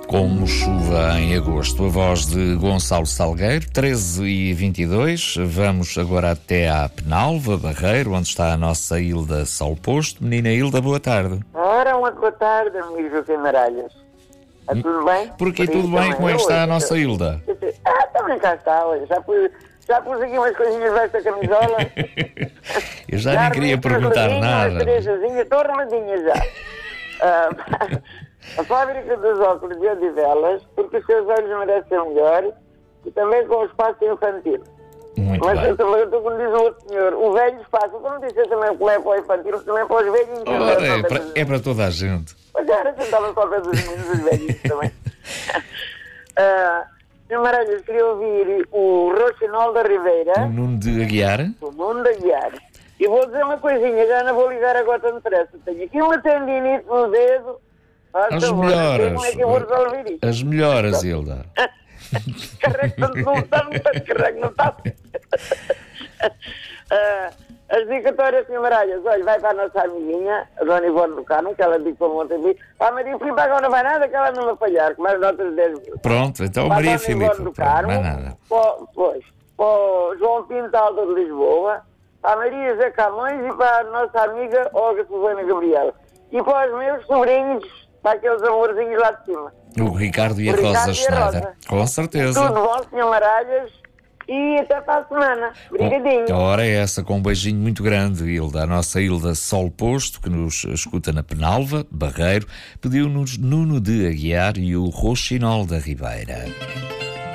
Como chuva em agosto, a voz de Gonçalo Salgueiro, 13h22. Vamos agora até à Penalva, Barreiro, onde está a nossa Hilda Sol Posto. Menina Hilda, boa tarde. Ora, uma boa tarde, amigo José Maralhas. Está tudo bem? Por aqui tudo bem? Como é que está a nossa Hilda? Também cá está, olha. Já pus aqui umas coisinhas desta camisola. Eu já nem queria perguntar nada. Estou arrumadinha já. A fábrica dos óculos de Odivelas, porque os seus olhos merecem melhor, e também com o espaço infantil. Muito Mas bem. eu também estou como diz o outro senhor, o velho espaço. Eu não disse também como é para o infantil, também para os velhinhos. Ora, é para toda a gente. Mas era, sentava só ao pé dos meninos, os velhinhos também. Sr. Maralhas, queria ouvir o Roxinol da Ribeira, O Nuno de Aguiar. o Nuno da Guiar. E vou dizer uma coisinha, já não vou ligar agora tanto depressa. Tenho aqui uma tendinite no dedo. As melhoras. Como é que eu vou resolver isto? As melhoras, Hilda. Carrego tanto, carrego não está. As dedicatórias, Sr. Maralhas, olha, vai para a nossa amiguinha, a Dona Ivone do Carmo, que ela disse para ontem, Maria Filipe agora não vai nada, que ela não vai falhar, com mais notas de 10 mil. Pronto, então Para a Maria Dona Filipe. Ivone do Pronto, Carmo, não é nada. para o João Pintal de Lisboa, para a Maria José Camões e para a nossa amiga Olga Susana Gabriel. E para os meus sobrinhos, para aqueles amorzinhos lá de cima. O Ricardo e a Rosa Schneider. Com certeza. Tudo bom, Sr. Maralhas, e até para a semana. Obrigadinho. A hora é essa, com um beijinho muito grande, Hilda. A nossa Hilda Sol Posto, que nos escuta na Penalva, Barreiro, pediu-nos Nuno de Aguiar e o Roxinol da Ribeira.